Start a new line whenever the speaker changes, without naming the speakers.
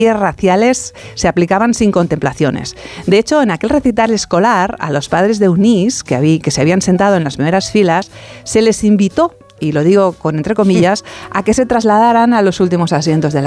raciales se aplicaban sin contemplaciones. De hecho, en aquel recital escolar, a los padres de Eunice, que se habían sentado en las primeras filas, se les invitó, y lo digo con entre comillas, a que se trasladaran a los últimos asientos de la